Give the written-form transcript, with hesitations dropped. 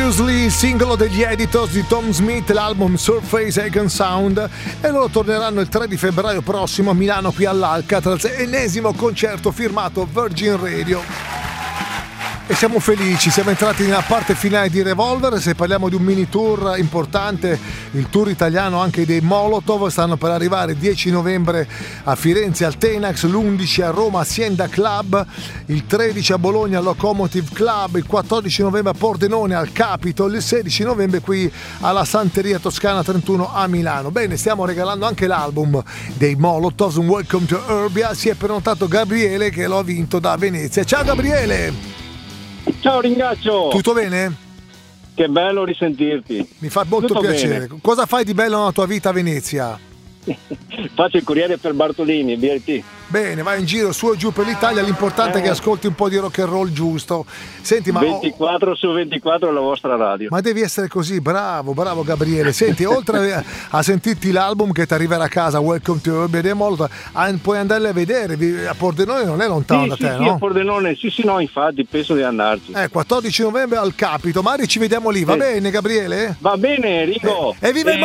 Seriously, singolo degli Editors di Tom Smith, l'album Surface Icon Sound, e loro torneranno il 3 di febbraio prossimo a Milano qui all'Alcatraz, ennesimo concerto firmato Virgin Radio. E siamo felici, siamo entrati nella parte finale di Revolver. Se parliamo di un mini tour importante, il tour italiano anche dei Molotov, stanno per arrivare il 10 novembre a Firenze al Tenax, l'11 a Roma Hacienda Club, il 13 a Bologna al Locomotive Club, il 14 novembre a Pordenone al Capitol, il 16 novembre qui alla Santeria Toscana 31 a Milano. Bene, stiamo regalando anche l'album dei Molotov, un Welcome to Urbia. Si è prenotato Gabriele che l'ho vinto da Venezia. Ciao Gabriele! Ciao Ringaccio! Tutto bene? Che bello risentirti. Mi fa molto Tutto piacere. bene. Cosa fai di bello nella tua vita a Venezia? Faccio il corriere per Bartolini, BRT. Bene, vai in giro su e giù per l'Italia, l'importante è che ascolti un po' di rock and roll giusto. Senti, ma 24 su 24 la vostra radio. ma devi essere così, bravo Gabriele. Senti, oltre a sentirti l'album che ti arriverà a casa, Welcome to Urban dei Molotov, puoi andarli a vedere, a Pordenone non è lontano da te, sì, no? a Pordenone, sì, no, infatti, penso di andarci. 14 novembre al Capito, magari ci vediamo lì, va bene Gabriele? Va bene, Rigo. E viva il